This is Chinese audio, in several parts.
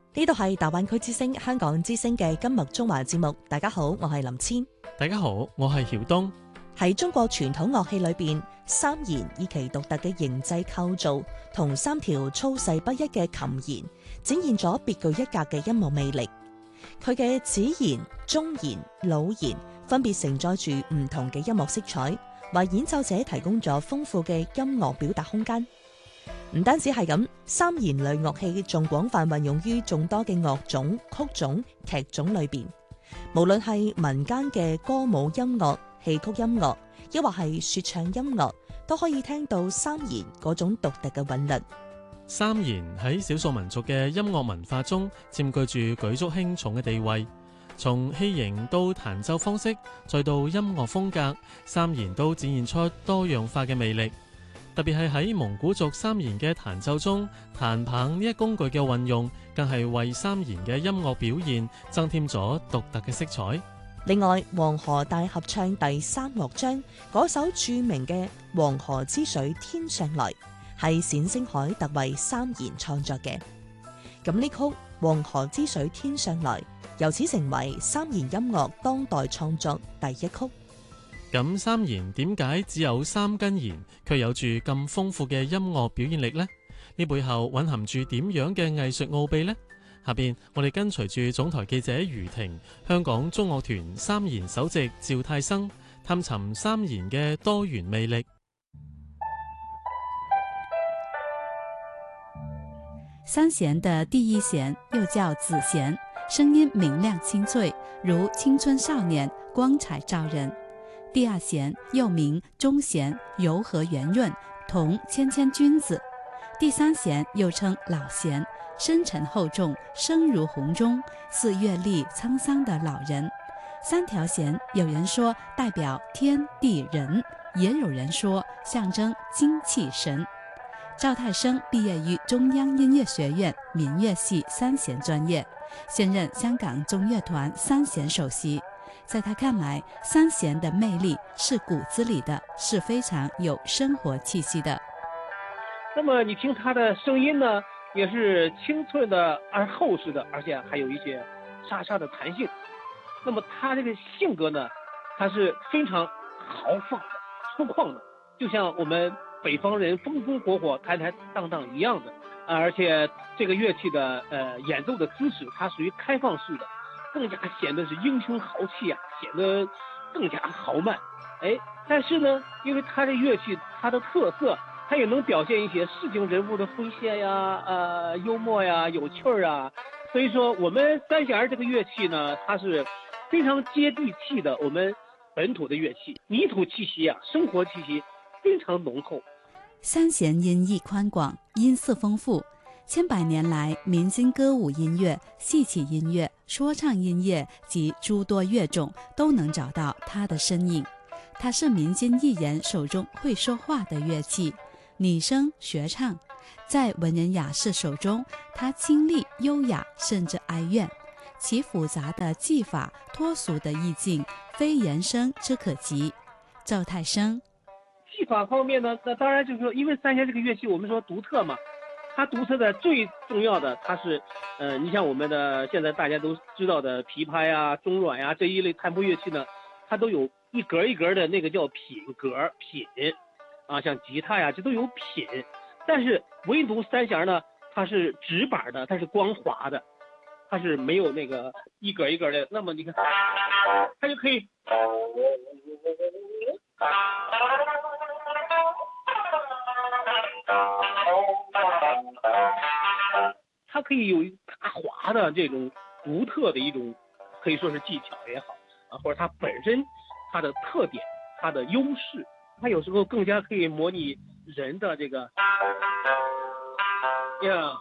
呢度係大灣區之聲香港之聲嘅今日中華節目。大家好，我係林千。 大家好，我係曉東。 喺中國傳統樂器裏邊，三弦以其獨特嘅形制構造同三條粗細不一嘅琴弦，展現咗別具一格嘅音樂魅力。佢嘅子弦、中弦、老弦分別承載住唔同嘅音樂色彩，為演奏者提供咗豐富嘅音樂表達空間。唔單止係咁，三弦類樂器仲廣泛運用於眾多嘅樂種、曲種、劇種裏邊。無論係民間嘅歌舞音樂、戲曲音樂，抑或係說唱音樂，都可以聽到三弦嗰種獨特嘅韻律。 三弦喺少數民族嘅音樂文化中佔據住舉足輕重嘅地位。從器型到彈奏方式，再到音樂風格，三弦都展現出多樣化嘅魅力。特別係喺蒙古族三弦嘅彈奏中，彈棒呢一工具嘅運用，更係為三弦嘅音樂表現增添咗獨特嘅色彩。 另外，黃河大合唱第三樂章嗰首著名嘅《黃河之水天上來》，係冼星海特為三弦創作嘅。咁呢曲《黃河之水天上來》由此成為三弦音樂當代創作第一曲。 咁三弦點解只有三根弦，卻有住咁豐富嘅音樂表現力呢？呢背後蘊含住點樣嘅藝術奧秘呢？下邊我哋跟隨住總台記者余婷、香港中樂團三弦首席趙泰生，探尋三弦嘅多元魅力。 三弦的第一弦又叫子弦，聲音明亮清脆，如青春少年，光彩照人。第二弦又名中弦，柔和圓潤，同謙謙君子。第三弦又稱老弦，深沉厚重，聲如洪鐘，似閱歷滄桑的老人。三條弦有人說代表天地人，也有人說象徵精氣神。趙泰生畢業於中央音樂學院民樂系三弦專業，現任香港中樂團三弦首席。在他看來，三弦的魅力是骨子裡的，是非常有生活氣息的。 那麼你聽他的聲音呢，也是清脆的而厚實的，而且還有一些沙沙的彈性。那麼他這個性格呢，他是非常豪放的、粗獷的，就像我們北方人風風火火、坦坦蕩蕩一樣的。而且這個樂器的演奏的姿勢，它屬於開放式的，更加顯得是英雄豪氣啊，顯得更加豪邁。但是呢，因為它這樂器它的特色，它也能表現一些市井人物的詼諧呀、幽默呀、有趣兒啊。所以說，我們三弦這個樂器呢，它是非常接地氣的，我們本土的樂器，泥土氣息啊，生活氣息非常濃厚。 三弦音域寬廣，音色豐富，千百年來，民間歌舞音樂、戲曲音樂、說唱音樂及諸多樂種都能找到它的身影。它是民間藝人手中會說話的樂器，女聲學唱，在文人雅士手中，它清麗優雅，甚至哀怨。其複雜的技法、脫俗的意境，非人聲之可及。趙泰生。 技法方面呢，那當然就是說，因為三弦這個樂器，我們說獨特嘛，它獨特的最重要的，它是，你像我們的現在大家都知道的琵琶呀、中阮呀這一類彈撥樂器呢，它都有一格一格的那個叫品格品啊，像吉他呀，這都有品，但是唯獨三弦呢，它是直板的，它是光滑的，它是沒有那個一格一格的，那麼你看，它就可以。它可以有打滑的這種獨特的一種，可以說是技巧也好啊，或者它本身它的特點、它的優勢，它有時候更加可以模擬人的這個呀。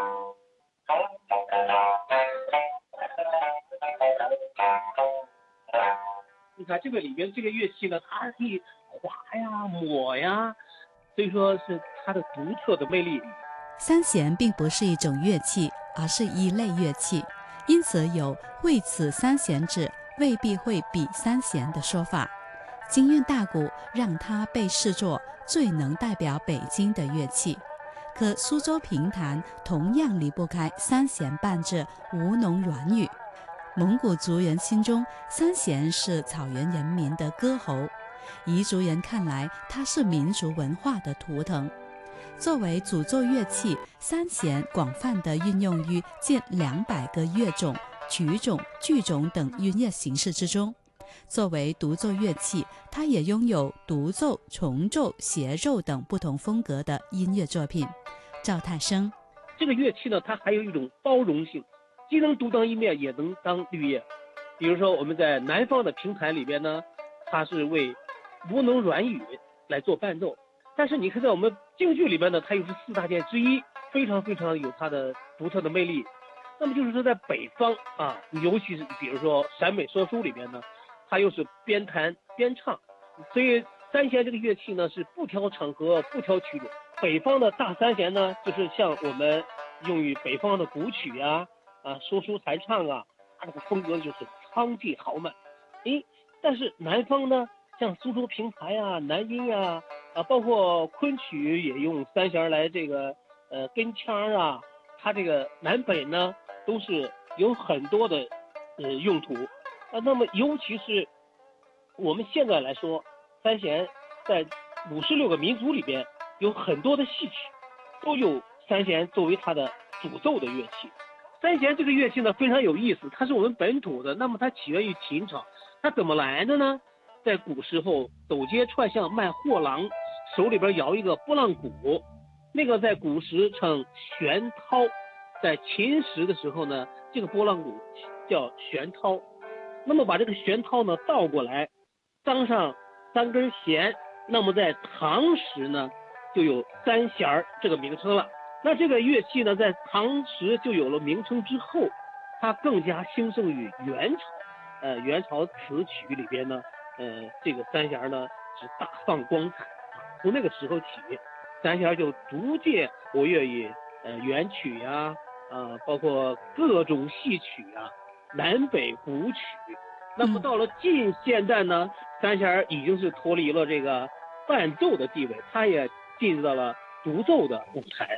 你看這個裡面這個樂器呢，它可以滑呀、抹呀，所以說是它的獨特的魅力。 三弦並不是一種樂器，而是一類樂器，因此有會此三弦者未必會比三弦的說法。京韻大鼓讓它被視作最能代表北京的樂器。 可苏州评弹同样离不开三弦伴着吴侬软语。蒙古族人心中，三弦是草原人民的歌喉，彝族人看来，它是民族文化的图腾。作为主奏乐器，三弦广泛地运用于近200个乐种、曲种、剧种等音乐形式之中。作为独奏乐器，它也拥有独奏、重奏、协奏等不同风格的音乐作品。赵太生： 这个乐器呢，它还有一种包容性，既能独当一面，也能当绿叶。比如说我们在南方的评弹里边呢，它是为吴侬软语来做伴奏，但是你看在我们京剧里边呢，它又是4大件之一，非常非常有它的独特的魅力。那么就是说在北方啊，尤其是比如说陕北说书里边呢，它又是边弹边唱，所以三弦这个乐器呢是不挑场合不挑曲种。北方的大三弦呢，就是像我们用于北方的古曲啊说书弹唱啊，它这个风格就是苍劲豪迈。但是南方呢，像苏州评弹啊、南音啊包括昆曲也用三弦来这个跟腔啊，它这个南北呢都是有很多的用途那么尤其是我们现在来说，三弦在56个民族里边有很多的戏曲都有三弦作为它的主奏的乐器。三弦这个乐器呢非常有意思，它是我们本土的，那么它起源于秦朝。它怎么来的呢？在古时候走街串巷卖货郎手里边摇一个拨浪鼓，那个在古时称玄涛，在秦时的时候呢，这个拨浪鼓叫玄涛。那么把这个玄涛呢倒过来，当上3根弦，那么在唐时呢就有三弦这个名称了。那这个乐器呢在唐时就有了名称之后，它更加兴盛于元朝。元朝词曲里边呢这个三弦呢是大放光彩。从那个时候起，三弦就逐渐活跃于元曲呀包括各种戏曲啊、南北古曲。那么到了近现代呢，三弦已经是脱离了这个伴奏的地位，它也进入到了独奏的舞台。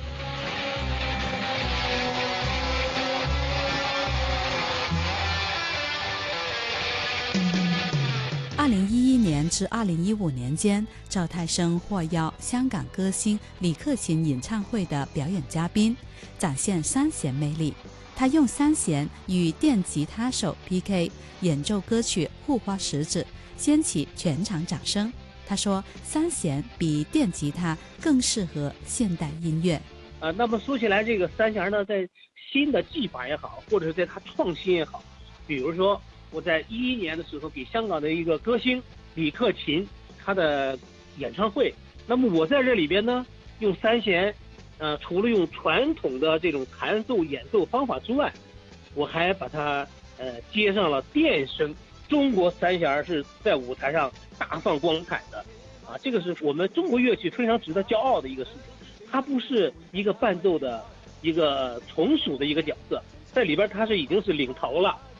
2011年至2015年间，赵太生获邀香港歌星李克勤演唱会的表演嘉宾，展现三弦魅力。他用三弦与电吉他手 PK 演奏歌曲《护花石子》，掀起全场掌声。他说，三弦比电吉他更适合现代音乐。 那么说起来，这个三弦呢，在新的技法也好，或者是在它创新也好，比如说我在2011年的时候给香港的一个歌星李克勤他的演唱会，那么我在这里边呢用三弦除了用传统的这种弹奏演奏方法之外，我还把它接上了电声。中国三弦是在舞台上大放光彩的这个是我们中国乐器非常值得骄傲的一个事情。它不是一个伴奏的一个从属的一个角色，在里边它是已经是领头了。